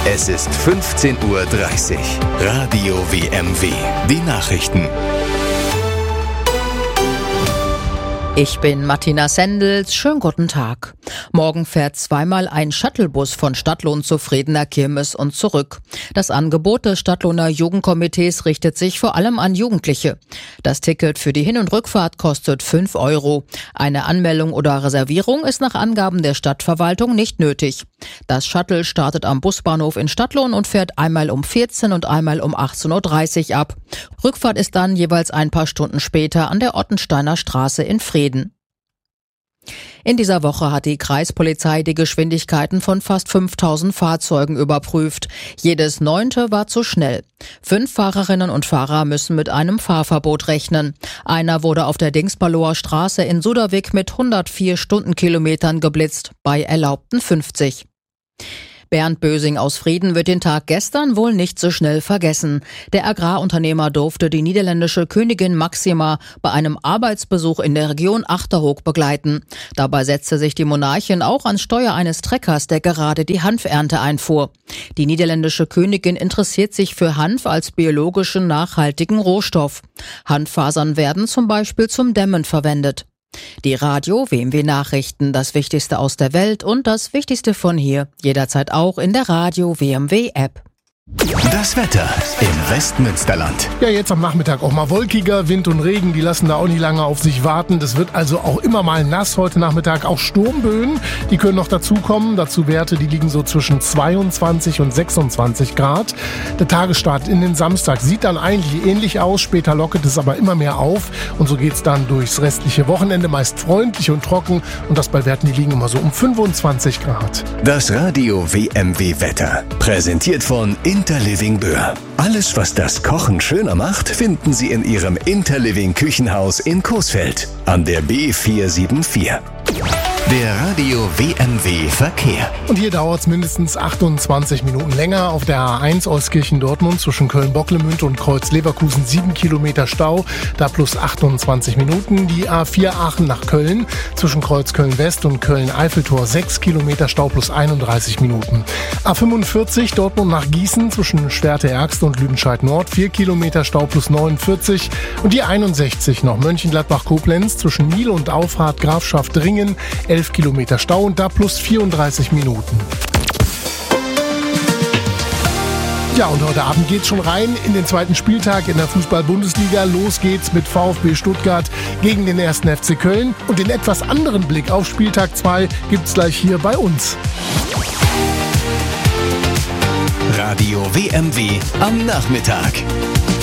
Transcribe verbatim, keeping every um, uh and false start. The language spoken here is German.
Es ist fünfzehn Uhr dreißig. Radio W M W. Die Nachrichten. Ich bin Martina Sendels. Schönen guten Tag. Morgen fährt zweimal ein Shuttlebus von Stadtlohn zu Fredener Kirmes und zurück. Das Angebot des Stadtlohner Jugendkomitees richtet sich vor allem an Jugendliche. Das Ticket für die Hin- und Rückfahrt kostet fünf Euro. Eine Anmeldung oder Reservierung ist nach Angaben der Stadtverwaltung nicht nötig. Das Shuttle startet am Busbahnhof in Stadtlohn und fährt einmal um vierzehn und einmal um achtzehn Uhr dreißig ab. Rückfahrt ist dann jeweils ein paar Stunden später an der Ottensteiner Straße in Vreden. In dieser Woche hat die Kreispolizei die Geschwindigkeiten von fast fünftausend Fahrzeugen überprüft. Jedes neunte war zu schnell. Fünf Fahrerinnen und Fahrer müssen mit einem Fahrverbot rechnen. Einer wurde auf der Dingsbaloer Straße in Suderwick mit hundertvier Stundenkilometern geblitzt, bei erlaubten fünfzig. Bernd Bösing aus Vreden wird den Tag gestern wohl nicht so schnell vergessen. Der Agrarunternehmer durfte die niederländische Königin Maxima bei einem Arbeitsbesuch in der Region Achterhoek begleiten. Dabei setzte sich die Monarchin auch ans Steuer eines Treckers, der gerade die Hanfernte einfuhr. Die niederländische Königin interessiert sich für Hanf als biologischen nachhaltigen Rohstoff. Hanffasern werden zum Beispiel zum Dämmen verwendet. Die Radio W M W Nachrichten, das Wichtigste aus der Welt und das Wichtigste von hier, jederzeit auch in der Radio W M W App. Das Wetter im Westmünsterland. Ja, jetzt am Nachmittag auch mal wolkiger, Wind und Regen, die lassen da auch nicht lange auf sich warten. Das wird also auch immer mal nass heute Nachmittag. Auch Sturmböen, die können noch dazukommen. Dazu Werte, die liegen so zwischen zweiundzwanzig und sechsundzwanzig Grad. Der Tagesstart in den Samstag sieht dann eigentlich ähnlich aus. Später lockert es aber immer mehr auf. Und so geht's dann durchs restliche Wochenende meist freundlich und trocken. Und das bei Werten, die liegen immer so um fünfundzwanzig Grad. Das Radio W M W Wetter. Präsentiert von Interliving Böhr. Alles, was das Kochen schöner macht, finden Sie in Ihrem Interliving Küchenhaus in Coesfeld an der B vier sieben vier. Der Radio W M W Verkehr. Und hier dauert es mindestens achtundzwanzig Minuten länger. Auf der A eins Euskirchen-Dortmund zwischen Köln-Bocklemünd und Kreuz-Leverkusen sieben Kilometer Stau, da plus achtundzwanzig Minuten. Die A vier Aachen nach Köln zwischen Kreuz Köln-West und Köln-Eiffeltor sechs Kilometer Stau plus einunddreißig Minuten. A fünfundvierzig Dortmund nach Gießen zwischen Schwerte-Ergst und Lüdenscheid-Nord vier Kilometer Stau plus neunundvierzig. Und die einundsechzig noch Mönchengladbach-Koblenz zwischen Niel und Auffahrt Grafschaft-Dringen elf Kilometer Stau und da plus vierunddreißig Minuten. Ja, und heute Abend geht's schon rein in den zweiten Spieltag in der Fußball-Bundesliga. Los geht's mit VfB Stuttgart gegen den ersten F C Köln. Und den etwas anderen Blick auf Spieltag zwei gibt's gleich hier bei uns. Radio W M W am Nachmittag.